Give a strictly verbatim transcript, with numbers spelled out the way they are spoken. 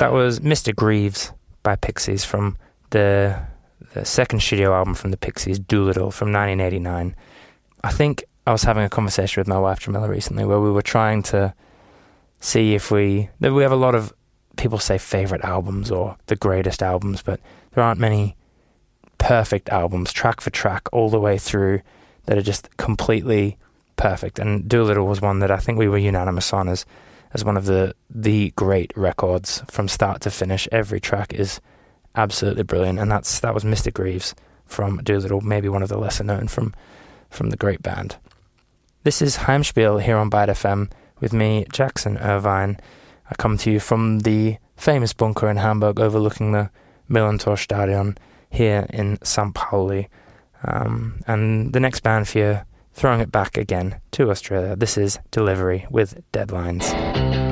That was Mister Greaves by Pixies from the, the second studio album from the Pixies, Doolittle, from nineteen eighty-nine. I think I was having a conversation with my wife, Jamila, recently where we were trying to see if we... We have a lot of people say favourite albums or the greatest albums, but there aren't many perfect albums, track for track, all the way through, that are just completely perfect. And Doolittle was one that I think we were unanimous on as as one of the the great records from start to finish. Every track is absolutely brilliant, and that's that was Mister Greaves from Doolittle, maybe one of the lesser known from from the great band. This is Heimspiel here on Byte F M with me, Jackson Irvine. I come to you from the famous bunker in Hamburg overlooking the Millantor Stadion here in Saint Pauli. Um, and the next band for you, throwing it back again to Australia. This is Delivery with Deadlines.